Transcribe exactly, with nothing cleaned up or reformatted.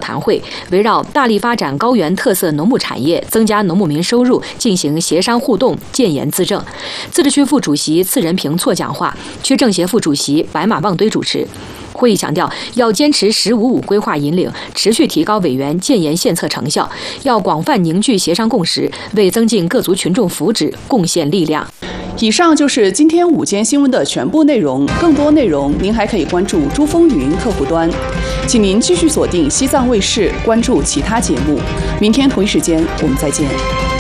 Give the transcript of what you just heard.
谈会，围绕大力发展高原特色农牧产业、增加农牧民收入进行协商互动，建言资政。自治区副主席次仁平错讲话，区政协副主席白马旺堆主持。会议强调，要坚持“十五五”规划引领，持续提高委员建言献策成效，要广泛凝聚协商共识，为增进各族群众福祉贡献力量。 以上就是今天午间新闻的全部内容，更多内容您还可以关注珠风云客户端。请您继续锁定西藏卫视，关注其他节目。明天同一时间我们再见。